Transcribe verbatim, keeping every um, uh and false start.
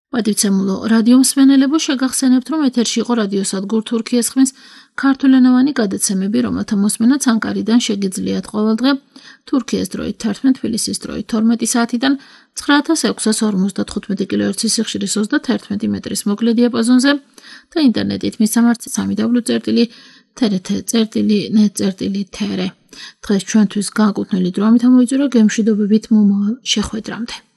Պատիվցემուլո ռադիոմსმენելեբო შეგახსენებთ, რომ ეთერში იყო რადიოსადგურ თურქიეს ხმის ქართულენოვანი გადაცემები, რომელთა მოსმენა ცანკარიდან შეგიძლიათ ყოველდღე თურქიეს დროით თერთმეტ, თბილისის დროით თორმეტი საათიდან ცხრა ათას ექვსას ორმოცდათხუთმეტი კილოჰერცის სიხშირის ოცდათერთმეტი მეტრის მოკლე დიაპაზონზე და ინტერნეტით მისამართი სამი დაბლიუ წერტილი თრთ წერტილი ნეტ წერტილი თრ. დღეს ჩვენთვის განკუთვნილი დრო ამით ამოიწურა გემშვიდობებით მომავალ შეხვედრამდე.